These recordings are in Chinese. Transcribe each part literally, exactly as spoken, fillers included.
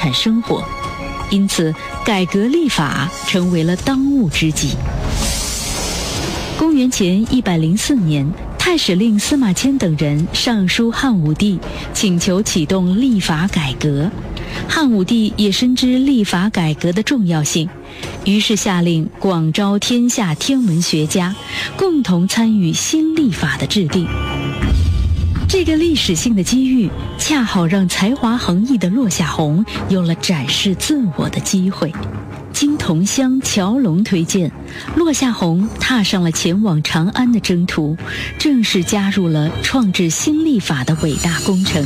产生活，因此改革历法成为了当务之急。公元前一百零四年，太史令司马迁等人上书汉武帝，请求启动历法改革。汉武帝也深知历法改革的重要性，于是下令广招天下天文学家，共同参与新历法的制定。这个历史性的机遇，恰好让才华横溢的落下闳有了展示自我的机会。经同乡乔龙推荐，落下闳踏上了前往长安的征途，正式加入了创制新历法的伟大工程。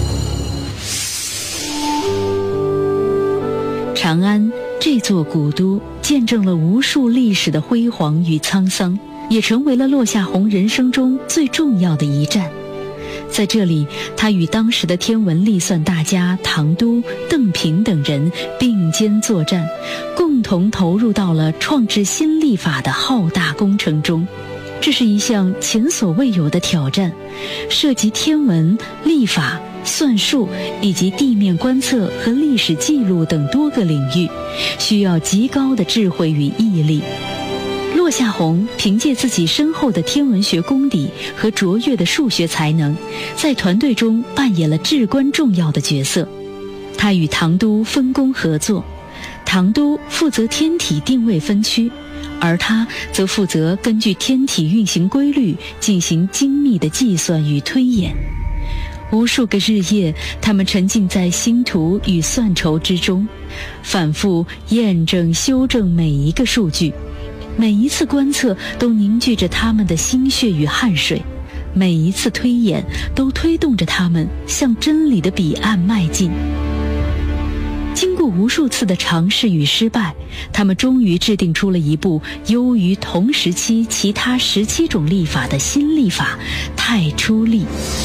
长安这座古都见证了无数历史的辉煌与沧桑，也成为了落下闳人生中最重要的一站。在这里，他与当时的天文历算大家唐都、邓平等人并肩作战，共同投入到了创制新历法的浩大工程中。这是一项前所未有的挑战，涉及天文、历法、算术以及地面观测和历史记录等多个领域，需要极高的智慧与毅力。落下闳凭借自己深厚的天文学功底和卓越的数学才能，在团队中扮演了至关重要的角色。他与唐都分工合作，唐都负责天体定位分区，而他则负责根据天体运行规律进行精密的计算与推演。无数个日夜，他们沉浸在星图与算筹之中，反复验证修正每一个数据。每一次观测都凝聚着他们的心血与汗水，每一次推演都推动着他们向真理的彼岸迈进。经过无数次的尝试与失败，他们终于制定出了一部优于同时期其他十七种历法的新历法——太初历。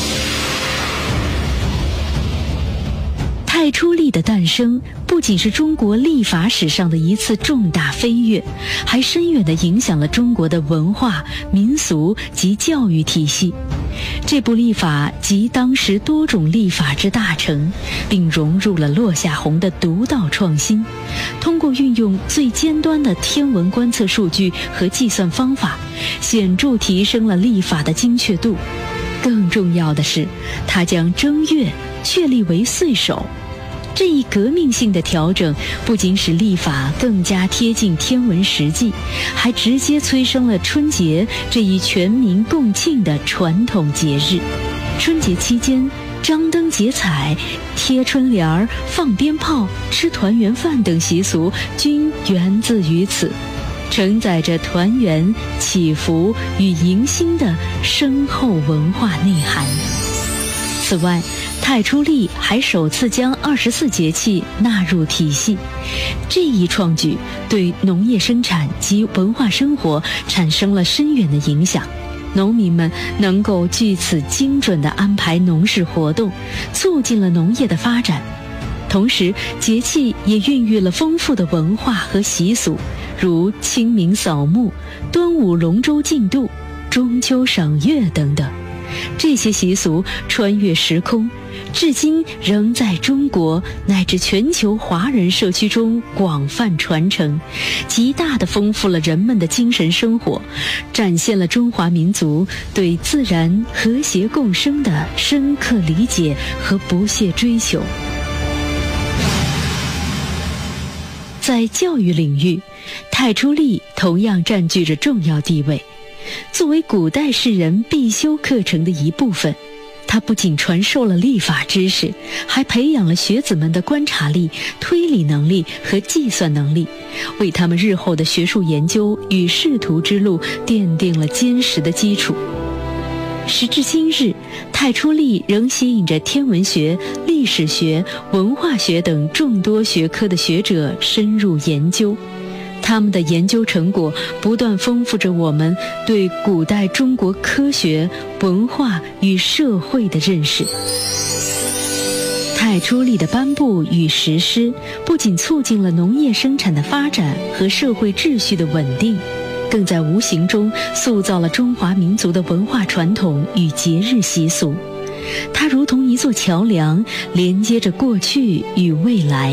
太初历的诞生不仅是中国历法史上的一次重大飞跃，还深远地影响了中国的文化、民俗及教育体系。这部历法集当时多种历法之大成，并融入了落下闳的独到创新，通过运用最尖端的天文观测数据和计算方法，显著提升了历法的精确度。更重要的是，他将正月确立为岁首。这一革命性的调整不仅使历法更加贴近天文实际，还直接催生了春节这一全民共庆的传统节日。春节期间，张灯结彩、贴春联儿、放鞭炮、吃团圆饭等习俗均源自于此，承载着团圆、祈福与迎新的深厚文化内涵。此外，太初历还首次将二十四节气纳入体系，这一创举对农业生产及文化生活产生了深远的影响。农民们能够据此精准地安排农事活动，促进了农业的发展。同时，节气也孕育了丰富的文化和习俗，如清明扫墓、端午龙舟竞渡、中秋赏月等等。这些习俗穿越时空，至今仍在中国乃至全球华人社区中广泛传承，极大地丰富了人们的精神生活，展现了中华民族对自然和谐共生的深刻理解和不懈追求。在教育领域，太初历同样占据着重要地位。作为古代士人必修课程的一部分，它不仅传授了历法知识，还培养了学子们的观察力、推理能力和计算能力，为他们日后的学术研究与仕途之路奠定了坚实的基础。时至今日，太初历仍吸引着天文学、历史学、文化学等众多学科的学者深入研究。他们的研究成果不断丰富着我们对古代中国科学、文化与社会的认识。太初历的颁布与实施，不仅促进了农业生产的发展和社会秩序的稳定，更在无形中塑造了中华民族的文化传统与节日习俗。它如同一座桥梁，连接着过去与未来。